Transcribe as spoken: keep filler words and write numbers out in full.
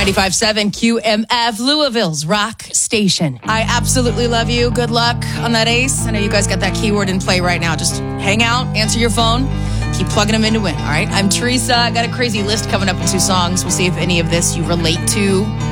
ninety-five point seven Q M F, Louisville's rock station. I absolutely love you. Good luck on that ace. I know you guys got that keyword in play right now. Just hang out, answer your phone, keep plugging them in to win, all right? I'm Teresa. I got a crazy list coming up in two songs. We'll see if any of this you relate to.